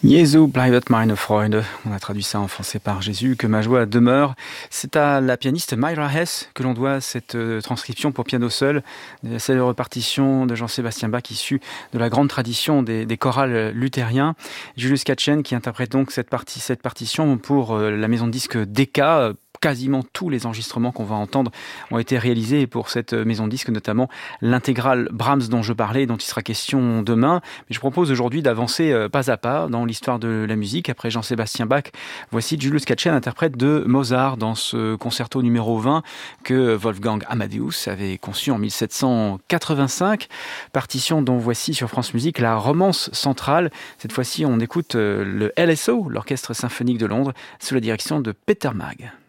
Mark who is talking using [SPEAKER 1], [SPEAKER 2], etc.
[SPEAKER 1] Jesu bleibt meine Freude, on a traduit ça en français par Jésus, que ma joie demeure. C'est à la pianiste Myra Hess que l'on doit cette transcription pour piano seul, de la célèbre partition de Jean-Sébastien Bach issue de la grande tradition des chorales luthériens. Julius Katchen qui interprète donc cette partition pour la maison de disques Decca. Quasiment tous les enregistrements qu'on va entendre ont été réalisés pour cette maison de disques, notamment l'intégrale Brahms dont je parlais, dont il sera question demain. Mais je propose aujourd'hui d'avancer pas à pas dans l'histoire de la musique. Après Jean-Sébastien Bach, voici Julius Katchen, interprète de Mozart dans ce concerto numéro 20 que Wolfgang Amadeus avait conçu en 1785. Partition dont voici sur France Musique la romance centrale. Cette fois-ci, on écoute le LSO, l'Orchestre symphonique de Londres, sous la direction de Peter Maag.